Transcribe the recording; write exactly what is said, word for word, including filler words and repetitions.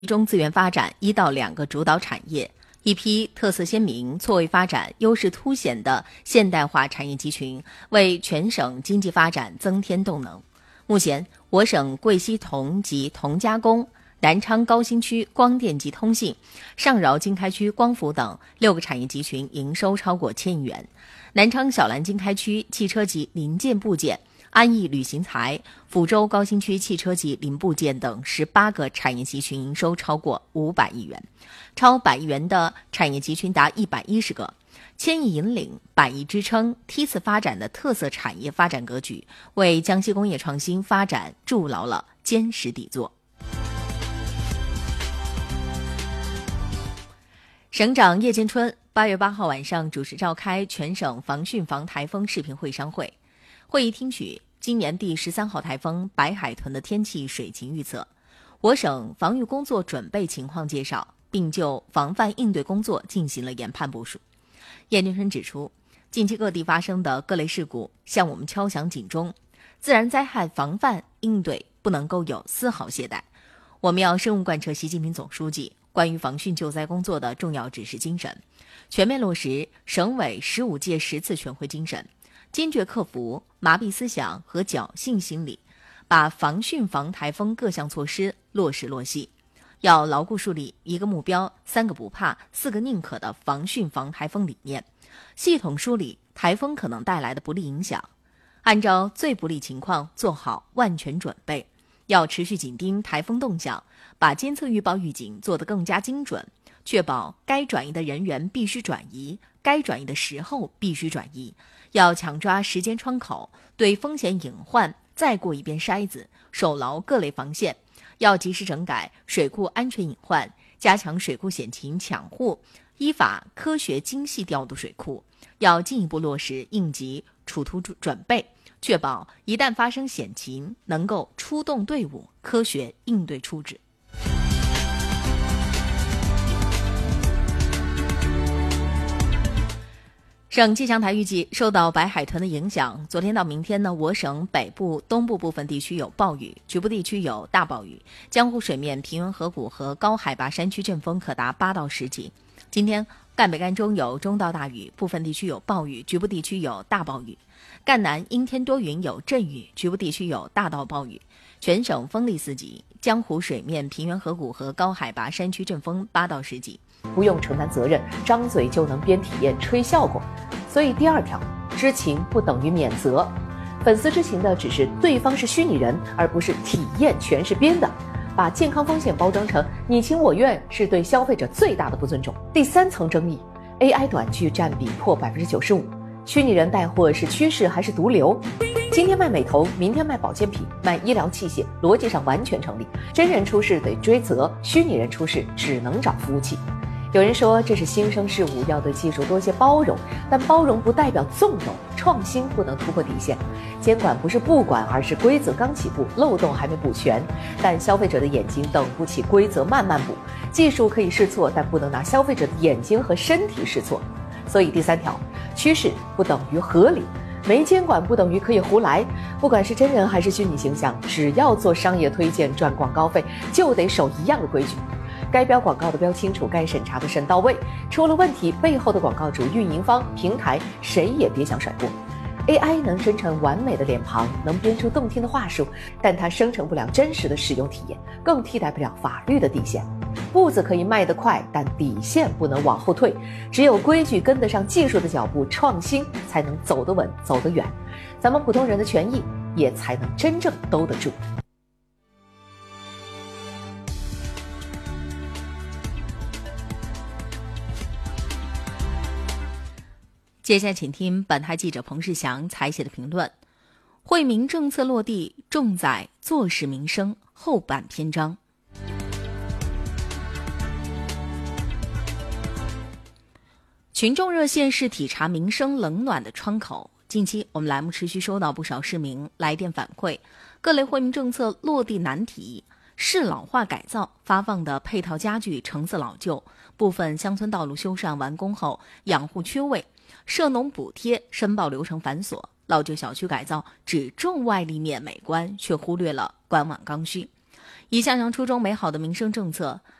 集中资源发展一到两个主导产业，一批特色鲜明、错位发展、优势凸显的现代化产业集群，为全省经济发展增添动能。目前，我省贵西铜及铜加工、南昌高新区光电及通信、上饶经开区光伏等六个产业集群营收超过千亿元，南昌小兰经开区汽车及零件部件、安义旅行材、抚州高新区汽车及零部件等十八个产业集群营收超过五百亿元，超百亿元的产业集群达一百一十个，千亿引领、百亿支撑、梯次发展的特色产业发展格局，为江西工业创新发展筑牢了坚实底座。省长叶建春八月八号晚上主持召开全省防汛防台风视频会商会，会议听取今年第十三号台风白海豚的天气水情预测，我省防御工作准备情况介绍，并就防范应对工作进行了研判部署。叶建春指出，近期各地发生的各类事故向我们敲响警钟，自然灾害防范应对不能够有丝毫懈怠，我们要深入贯彻习近平总书记关于防汛救灾工作的重要指示精神，全面落实省委十五届十次全会精神，坚决克服麻痹思想和侥幸心理，把防汛防台风各项措施落实落细。要牢固树立一个目标、三个不怕、四个宁可的防汛防台风理念，系统梳理台风可能带来的不利影响，按照最不利情况做好万全准备。要持续紧盯台风动向，把监测预报预警做得更加精准，确保该转移的人员必须转移，该转移的时候必须转移。要抢抓时间窗口，对风险隐患再过一遍筛子，守牢各类防线。要及时整改水库安全隐患，加强水库险情抢护，依法科学精细调度水库。要进一步落实应急处突准备，确保一旦发生险情，能够出动队伍，科学应对处置。省气象台预计，受到白海豚的影响，昨天到明天呢，我省北部、东部部分地区有暴雨，局部地区有大暴雨，江湖水面、平原河谷和高海拔山区阵风可达八到十级。今天赣北赣中有中到大雨，部分地区有暴雨，局部地区有大暴雨。赣南阴天多云有阵雨，局部地区有大到暴雨。全省风力四级，江湖水面、平原河谷和高海拔山区阵风八到十级。 不用承担责任，张嘴就能边体验吹效果。所以第二条，知情不等于免责。粉丝知情的只是对方是虚拟人，而不是体验全是编的。把健康风险包装成你情我愿，是对消费者最大的不尊重。第三层争议 ，A I 短剧占比破百分之九十五，虚拟人带货是趋势还是毒瘤？今天卖美瞳，明天卖保健品，卖医疗器械，逻辑上完全成立。真人出事得追责，虚拟人出事只能找服务器。有人说这是新生事物，要对技术多些包容，但包容不代表纵容，创新不能突破底线。监管不是不管，而是规则刚起步，漏洞还没补全。但消费者的眼睛等不起规则慢慢补，技术可以试错，但不能拿消费者的眼睛和身体试错。所以第三条，趋势不等于合理，没监管不等于可以胡来。不管是真人还是虚拟形象，只要做商业推荐赚广告费，就得守一样的规矩。该标广告的标清楚，该审查的审到位，出了问题，背后的广告主、运营方、平台谁也别想甩锅。A I 能生成完美的脸庞，能编出动听的话术，但它生成不了真实的使用体验，更替代不了法律的底线。步子可以迈得快，但底线不能往后退。只有规矩跟得上技术的脚步，创新才能走得稳、走得远，咱们普通人的权益也才能真正兜得住。 接下来请听本台记者彭世祥采写的评论。惠民政策落地重在做事民生，后半篇章。群众热线是体察民生冷暖的窗口。近期我们栏目持续收到不少市民来电反馈，各类惠民政策落地难题，适老化改造发放的配套家具成色老旧，部分乡村道路修缮完工后养护缺位，涉农补贴申报流程繁琐，老旧小区改造只重外立面美观，却忽略了管网刚需。 以向阳初中美好的民生政策，